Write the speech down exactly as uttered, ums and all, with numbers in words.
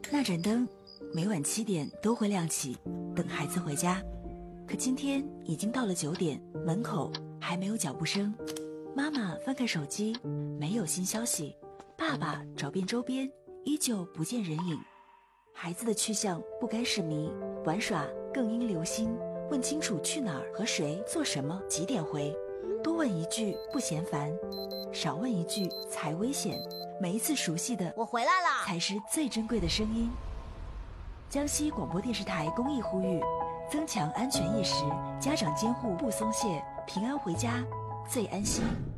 那盏灯每晚七点都会亮起，等孩子回家。可今天已经到了九点，门口还没有脚步声。妈妈翻看手机，没有新消息。爸爸找遍周边，依旧不见人影。孩子的去向不该是谜，玩耍更应留心。问清楚去哪儿和谁做什么几点回，多问一句不嫌烦，少问一句才危险。每一次熟悉的我回来了， 才是最珍贵的声音。江西广播电视台公益呼吁，增强安全意识，家长监护不松懈，平安回家最安心。